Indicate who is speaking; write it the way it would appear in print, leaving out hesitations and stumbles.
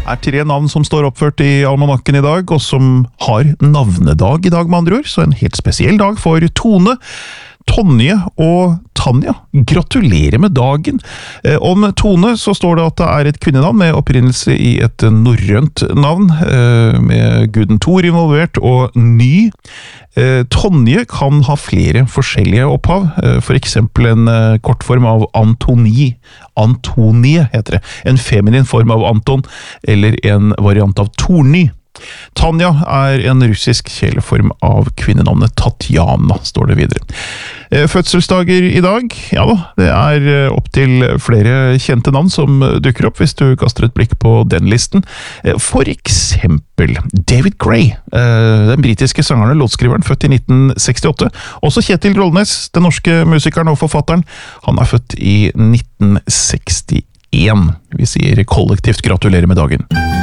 Speaker 1: er 3 navn som står oppført i almanakken i dag, og som har navnedag i dag med andre ord, så en helt spesiell dag for Tone, Tonje og Tanja. Gratulerer med dagen! Om Tone så står det at det er et kvinnenavn med opprinnelse i et norrønt navn, med guden Thor involvert, og ny. Tonje kan ha flere forskjellige opphav, for eksempel en kortform av Antoni. Antonie heter det. En feminin form av Anton, eller en variant av Torny. Tanja er en russisk kjæleform av kvinnenavnet Tatjana, står det videre. Fødselsdager i dag, ja da, det er opp til flere kjente navn som dukker opp hvis du kaster et blikk på den listen. For eksempel David Gray, den britiske sangeren og låtskriveren, født i 1968. Også Kjetil Rollnes, den norske musikeren og forfatteren. Han er født i 1961. Vi sier kollektivt gratulerer med dagen.